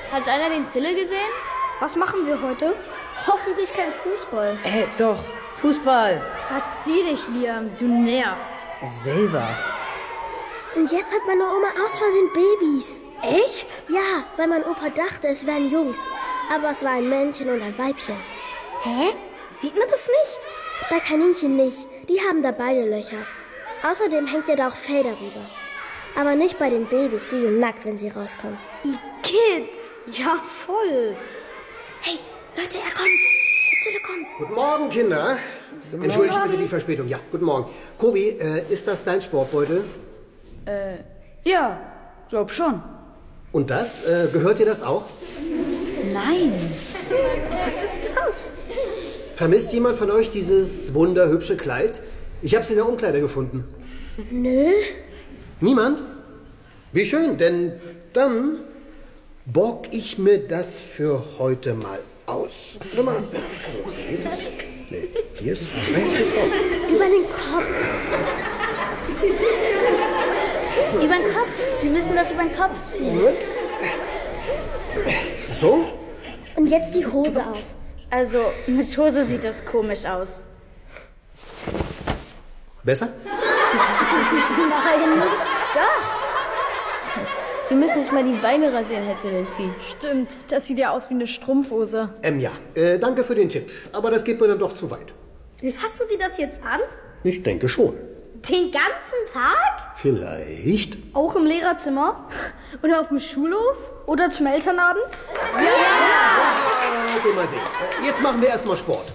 Hat einer den Zille gesehen? Was machen wir heute? Hoffentlich kein Fußball. Doch. Fußball. Verzieh dich, Liam. Du nervst. Selber. Und jetzt hat meine Oma aus Versehen Babys. Echt? Ja, weil mein Opa dachte, es wären Jungs. Aber es war ein Männchen und ein Weibchen. Hä? Sieht man das nicht? Bei Kaninchen nicht. Die haben da beide Löcher. Außerdem hängt ja da auch Fell darüber. Aber nicht bei den Babys. Die sind nackt, wenn sie rauskommen. Kids. Ja, voll. Hey, Leute, er kommt. Der Zille kommt. Guten Morgen, Kinder. Entschuldigt bitte die Verspätung. Ja, guten Morgen. Kobi, ist das dein Sportbeutel? Ja, glaub schon. Und das? Gehört dir das auch? Nein. Was ist das? Vermisst jemand von euch dieses wunderhübsche Kleid? Ich habe es in der Umkleide gefunden. Nö. Niemand? Wie schön, denn dann borg ich mir das für heute mal aus. Warte mal. Nee, hier ist... Über den Kopf. Über den Kopf. Sie müssen das über den Kopf ziehen. So? Und jetzt die Hose aus. Also, mit Hose sieht das komisch aus. Besser? Nein. Doch. Sie müssen nicht mal die Beine rasieren, Herr Zielinski. Stimmt, das sieht ja aus wie eine Strumpfhose. Ja. Danke für den Tipp. Aber das geht mir dann doch zu weit. Lassen Sie das jetzt an? Ich denke schon. Den ganzen Tag? Vielleicht. Auch im Lehrerzimmer? Oder auf dem Schulhof? Oder zum Elternabend? Okay, mal sehen. Jetzt machen wir erstmal Sport.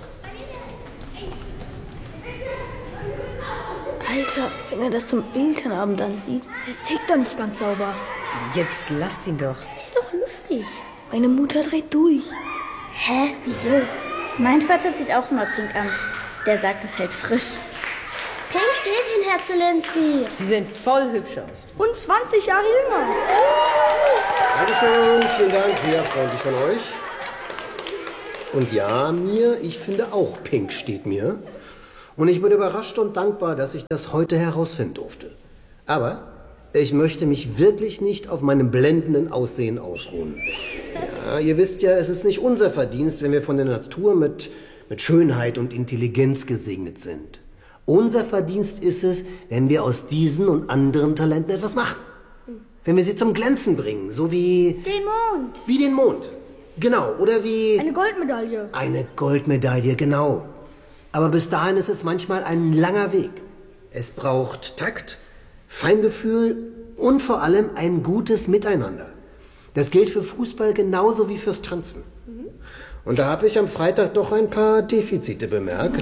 Alter, wenn er das zum Elternabend ansieht, der tickt doch nicht ganz sauber. Jetzt lass ihn doch. Das ist doch lustig. Meine Mutter dreht durch. Hä? Wieso? Mein Vater sieht auch immer pink an. Der sagt, es hält frisch. Pink steht Ihnen, Herr Zielinski. Sie sehen voll hübsch aus. Und 20 Jahre jünger. Dankeschön, vielen Dank, sehr freundlich von euch. Und ja, ich finde auch pink steht mir. Und ich bin überrascht und dankbar, dass ich das heute herausfinden durfte. Aber ich möchte mich wirklich nicht auf meinem blendenden Aussehen ausruhen. Ja, ihr wisst ja, es ist nicht unser Verdienst, wenn wir von der Natur mit Schönheit und Intelligenz gesegnet sind. Unser Verdienst ist es, wenn wir aus diesen und anderen Talenten etwas machen. Wenn wir sie zum Glänzen bringen, so wie... Den Mond. Wie den Mond. Genau, oder wie... Eine Goldmedaille. Eine Goldmedaille, genau. Aber bis dahin ist es manchmal ein langer Weg. Es braucht Takt, Feingefühl und vor allem ein gutes Miteinander. Das gilt für Fußball genauso wie fürs Tanzen. Und da habe ich am Freitag doch ein paar Defizite bemerkt.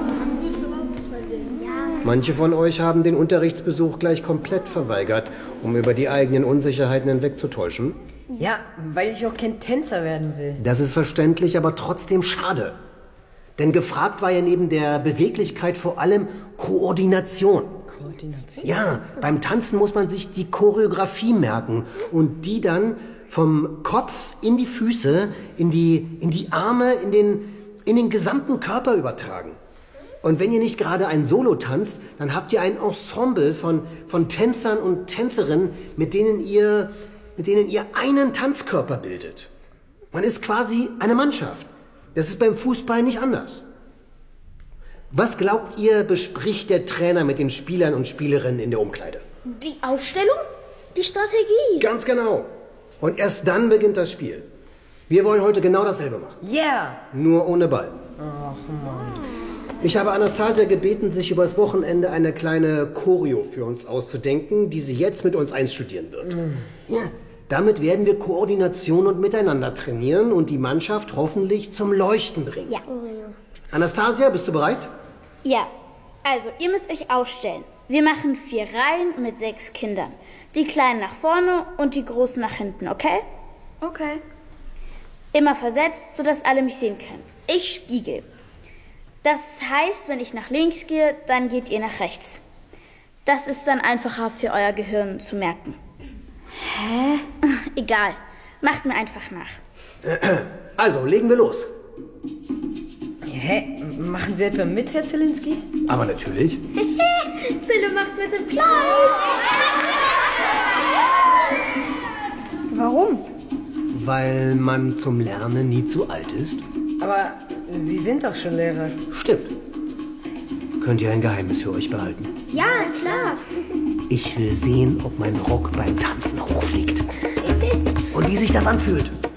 Manche von euch haben den Unterrichtsbesuch gleich komplett verweigert, um über die eigenen Unsicherheiten hinwegzutäuschen. Ja, weil ich auch kein Tänzer werden will. Das ist verständlich, aber trotzdem schade. Denn gefragt war ja neben der Beweglichkeit vor allem Koordination. Ja, beim Tanzen muss man sich die Choreografie merken und die dann vom Kopf in die Füße, in die Arme, in den gesamten Körper übertragen. Und wenn ihr nicht gerade ein Solo tanzt, dann habt ihr ein Ensemble von Tänzern und Tänzerinnen, mit denen ihr einen Tanzkörper bildet. Man ist quasi eine Mannschaft. Das ist beim Fußball nicht anders. Was glaubt ihr, bespricht der Trainer mit den Spielern und Spielerinnen in der Umkleide? Die Aufstellung? Die Strategie? Ganz genau. Und erst dann beginnt das Spiel. Wir wollen heute genau dasselbe machen. Ja. Yeah. Nur ohne Ball. Ach Mann. Ich habe Anastasia gebeten, sich übers Wochenende eine kleine Choreo für uns auszudenken, die sie jetzt mit uns einstudieren wird. Ja, damit werden wir Koordination und Miteinander trainieren und die Mannschaft hoffentlich zum Leuchten bringen. Ja. Anastasia, bist du bereit? Ja, also ihr müsst euch aufstellen. Wir machen 4 Reihen mit 6 Kindern. Die Kleinen nach vorne und die Großen nach hinten, okay? Okay. Immer versetzt, sodass alle mich sehen können. Ich spiegel. Das heißt, wenn ich nach links gehe, dann geht ihr nach rechts. Das ist dann einfacher für euer Gehirn zu merken. Hä? Egal, macht mir einfach nach. Also, legen wir los. Hä? Machen Sie etwa mit, Herr Zielinski? Aber natürlich. Zille macht mit dem Kleid. Warum? Weil man zum Lernen nie zu alt ist? Aber Sie sind doch schon Lehrer. Stimmt. Könnt ihr ein Geheimnis für euch behalten? Ja, klar. Ich will sehen, ob mein Rock beim Tanzen hochfliegt. Und wie sich das anfühlt.